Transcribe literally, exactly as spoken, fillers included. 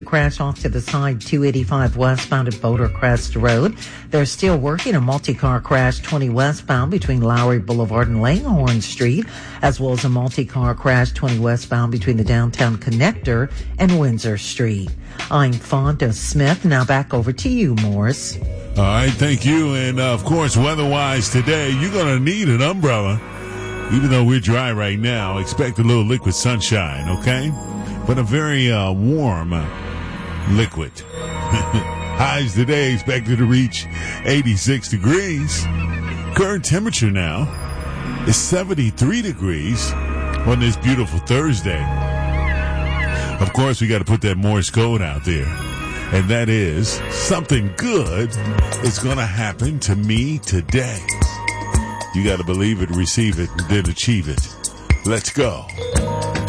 Crash off to the side, two eighty-five westbound at Boulder Crest Road. They're still working a multi-car crash twenty westbound between Lowry Boulevard and Langhorne Street, as well as a multi-car crash twenty westbound between the downtown connector and Windsor Street. I'm Fonda Smith. Now back over to you, Morris. All right, thank you. And, uh, of course, weather-wise today, you're going to need an umbrella. Even though we're dry right now, expect a little liquid sunshine, okay? But a very uh, warm uh, liquid. Highs today expected to reach eighty-six degrees. Current temperature now is seventy-three degrees on this beautiful Thursday. Of course, we got to put that Morse code out there. And that is, something good is going to happen to me today. You got to believe it, receive it, and then achieve it. Let's go.